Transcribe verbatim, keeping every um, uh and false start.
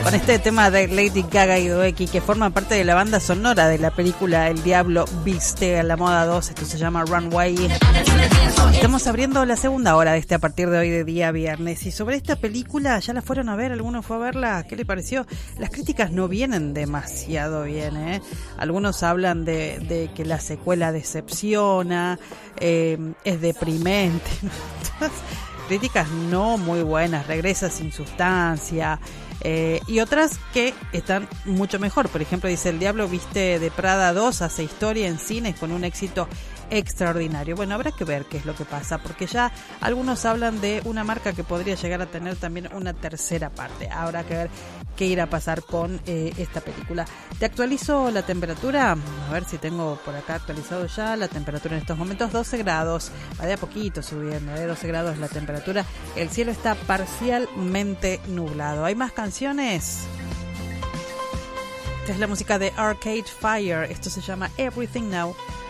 con este tema de Lady Gaga y Dookie, que forma parte de la banda sonora de la película El Diablo Viste a la Moda dos. Esto se llama Runway. Estamos abriendo la segunda hora de este a partir de hoy, de día viernes. Y sobre esta película, ¿ya la fueron a ver? ¿Alguno fue a verla? ¿Qué le pareció? Las críticas no vienen demasiado bien, ¿eh? Algunos hablan de, de que la secuela decepciona, eh, es deprimente. Críticas no muy buenas, regresa sin sustancia, eh, y otras que están mucho mejor. Por ejemplo, dice El Diablo Viste de Prada dos hace historia en cines con un éxito extraordinario. Bueno, habrá que ver qué es lo que pasa, porque ya algunos hablan de una marca que podría llegar a tener también una tercera parte. Habrá que ver qué irá a pasar con eh, esta película. Te actualizo la temperatura, a ver si tengo por acá actualizado ya la temperatura en estos momentos. Doce grados, va de a poquito subiendo, ¿eh? doce grados la temperatura. El cielo está parcialmente nublado. ¿Hay más canciones? Esta es la música de Arcade Fire. Esto se llama Everything Now.